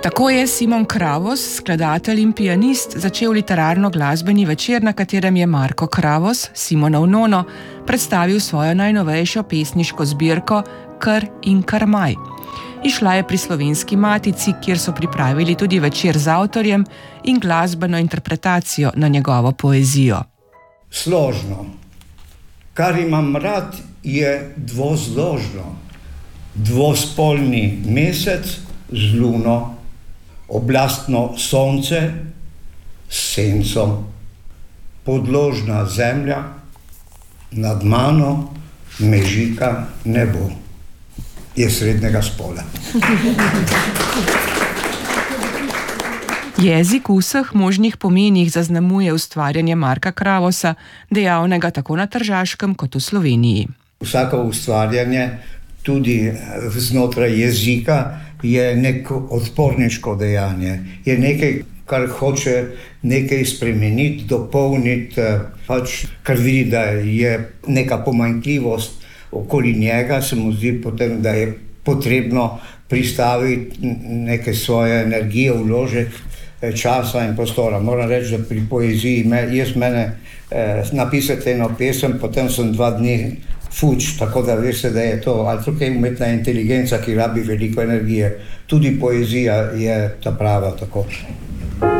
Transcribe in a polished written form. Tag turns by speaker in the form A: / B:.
A: Tako je Simon Kravos, skladatelj in pianist, začel literarno-glasbeni večer, na katerem je Marko Kravos, Simonov nono, predstavil svojo najnovejšo pesniško zbirko Kr in Karmaj. Išla je pri Slovenski matici, kjer so pripravili tudi večer z avtorjem in glasbeno interpretacijo na njegovo poezijo.
B: Složno. Kar imam rad, je dvozložno. Dvospolni mesec z luno, oblastno sonce s senco, podložna zemlja, nad mano mežika nebo. Je srednjega spola.
A: Jezik v vseh možnih pomenih zaznamuje ustvarjanje Marka Kravosa, dejavnega tako na Tržaškem kot v Sloveniji.
B: Vsako ustvarjanje, tudi znotraj jezika, je neko odporniško dejanje. Je nekaj, kar hoče nekaj spremeniti, dopolniti, kar vidi, da je neka pomanjkljivost okoli njega, se mu zdi potem, da je potrebno pristaviti neke svoje energije, vložek časa in prostora. Moram reči, da pri poeziji napisati eno pesem, potem sem 2 dni fuč, tako da veste, da je to ali tukaj umetna inteligenca, ki rabi veliko energije. Tudi poezija je ta prava tako.